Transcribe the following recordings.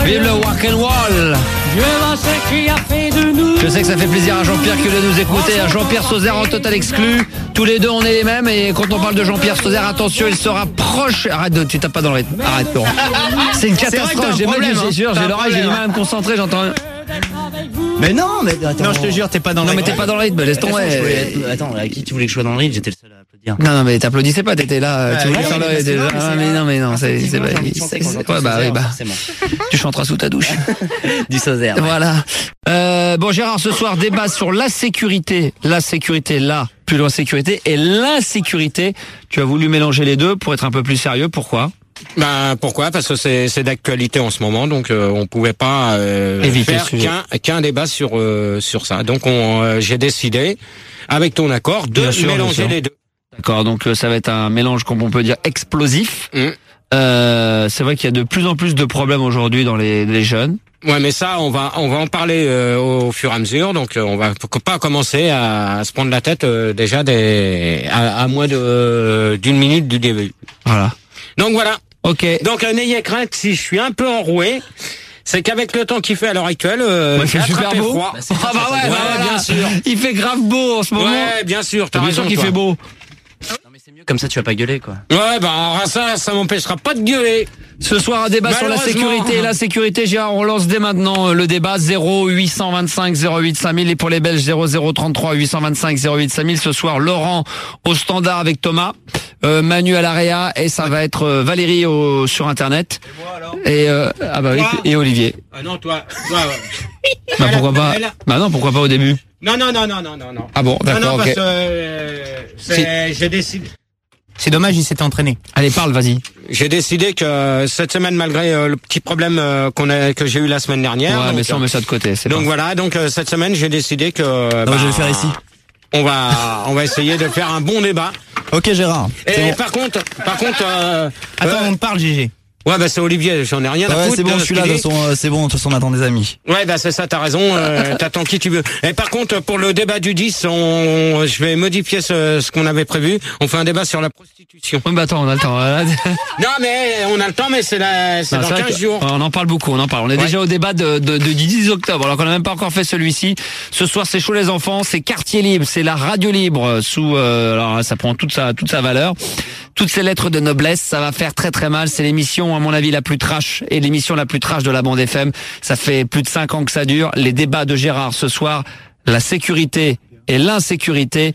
Vive le rock'n'roll. Je sais que ça fait plaisir à Jean-Pierre que de nous écouter. Jean-Pierre Sauzère en total exclu. Tous les deux on est les mêmes. Et quand on parle de Jean-Pierre Sauzère, attention, il se rapproche. Arrête, tu tapes pas dans le rythme. Arrête, Laurent. C'est une catastrophe. J'ai l'oreille, j'ai du mal à me concentrer, j'entends rien. Mais non, mais attends. Non, je te jure, t'es pas dans le rythme. Non, mais t'es pas dans le rythme, laisse tomber. Attends, à qui tu voulais que je sois dans le rythme? J'étais le seul à applaudir. Non, mais t'applaudissais pas, t'étais là, tu voulais faire le rythme. Mais non, c'est pas, ouais, bah, tu chanteras sous ta douche. Du Sauzère. Voilà. Bon, Gérard, ce soir, débat sur la sécurité, là, plus loin sécurité, et l'insécurité. Tu as voulu mélanger les deux pour être un peu plus sérieux, pourquoi? Pourquoi? Parce que c'est d'actualité en ce moment, donc on pouvait pas faire qu'un débat sur ça. Donc j'ai décidé, avec ton accord, de mélanger les deux. D'accord, donc ça va être un mélange, comme on peut dire, explosif. C'est vrai qu'il y a de plus en plus de problèmes aujourd'hui dans les jeunes. Ouais, mais ça, on va en parler au fur et à mesure. Donc, on va pas commencer à se prendre la tête déjà à moins d'une minute du début. Voilà. Donc voilà. Ok. Donc n'ayez crainte si je suis un peu enroué. C'est qu'avec le temps qu'il fait à l'heure actuelle, j'ai attrapé froid. Bien sûr. Il fait grave beau en ce moment. Ouais, bien sûr. T'as raison qu'il fait beau. Non mais c'est mieux comme ça, tu vas pas gueuler quoi. Ouais, ça m'empêchera pas de gueuler. Ce soir, un débat sur la sécurité. La sécurité, Gérard, on lance dès maintenant le débat 0825 08 5000 et pour les Belges 0033 825 08 5000. Ce soir, Laurent au standard avec Thomas, Manu à l'AREA et ça va être Valérie sur Internet. Et moi alors. Et Olivier. Ah non, toi. Bah pourquoi pas? Bah non, pourquoi pas au début? Non. Ah bon, d'accord, ok. Parce que j'ai décidé. C'est dommage, il s'était entraîné. Allez, parle, vas-y. J'ai décidé que cette semaine, malgré le petit problème que j'ai eu la semaine dernière. Ouais, mais ça on met ça de côté. Donc voilà, cette semaine, j'ai décidé que. Non, je vais le faire ici. On va essayer de faire un bon débat. Ok, Gérard. Et bon. par contre. Attends, on te parle, GG. Ouais, c'est Olivier, j'en ai rien à foutre. Ouais, c'est bon, je suis là, de toute façon, c'est bon, de toute façon, on attend des amis. Ouais, c'est ça, t'as raison, t'attends qui tu veux. Et par contre, pour le débat du 10, je vais modifier ce qu'on avait prévu. On fait un débat sur la prostitution. Oui, attends, on a le temps. Non, mais on a le temps, mais c'est dans 15 jours. On en parle beaucoup, On est déjà au débat du 10 octobre, alors qu'on n'a même pas encore fait celui-ci. Ce soir, c'est chaud les enfants, c'est Quartier Libre, c'est la radio libre sous, alors ça prend toute sa valeur. Toutes ces lettres de noblesse, ça va faire très très mal. C'est l'émission, à mon avis, la plus trash et l'émission la plus trash de la bande FM. Ça fait plus de 5 ans que ça dure. Les débats de Gérard ce soir, la sécurité et l'insécurité,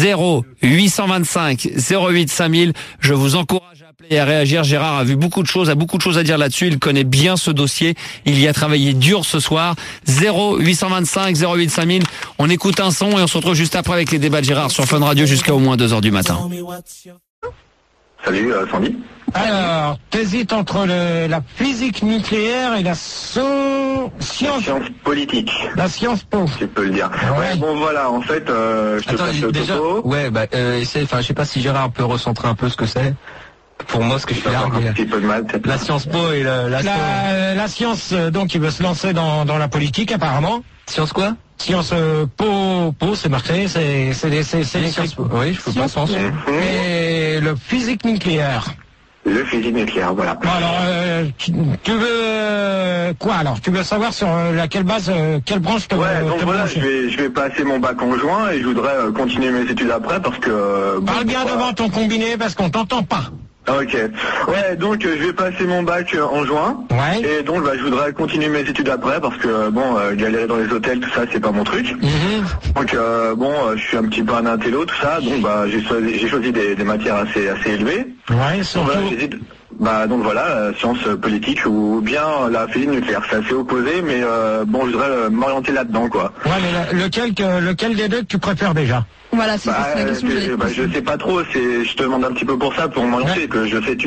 0825 08 5000. Je vous encourage à appeler et à réagir. Gérard a vu beaucoup de choses, a beaucoup de choses à dire là-dessus. Il connaît bien ce dossier. Il y a travaillé dur ce soir. 0825 08 5000. On écoute un son et on se retrouve juste après avec les débats de Gérard sur Fun Radio jusqu'à au moins 2h du matin. Salut Sandy. Alors, t'hésites entre la physique nucléaire et la science politique. La science po. Tu peux le dire. Ouais, bon voilà, en fait, je te passe le topo. Ouais, je sais pas si Gérard peut recentrer un peu ce que c'est. Pour moi, ce que je fais là, un petit peu de mal, peut-être. La science po et la science, donc, il veut se lancer dans la politique, apparemment. Science quoi? Science po, c'est marqué, c'est les sciences po. Oui, je peux pas penser. Et le physique nucléaire. Le physique nucléaire, voilà. Alors, tu veux quoi alors? Tu veux savoir sur laquelle base, quelle branche te donc voilà, je vais passer mon bac en juin et je voudrais continuer mes études après parce que... Parle bien devant ton combiné parce qu'on t'entend pas. Ok. Ouais, donc je vais passer mon bac en juin. Ouais. Et donc je voudrais continuer mes études après parce que galérer dans les hôtels, tout ça, c'est pas mon truc. Donc je suis un petit peu un intello, tout ça. Donc j'ai choisi des matières assez élevées. Ouais, surtout. Donc voilà, sciences politiques ou bien la physique nucléaire. C'est assez opposé, mais je voudrais m'orienter là-dedans, quoi. Ouais, mais lequel des deux que tu préfères déjà? Voilà, c'est la question que je sais pas trop, je te demande un petit peu pour ça, pour m'orienter, que je sais,